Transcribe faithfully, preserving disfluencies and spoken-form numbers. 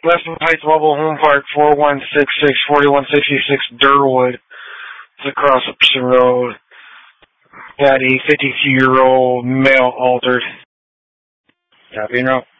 Western Heights Mobile Home Park, four one six six, four one six six, Durwood. It's across Upson Road. Got a fifty-two-year-old male altered. Copy and route.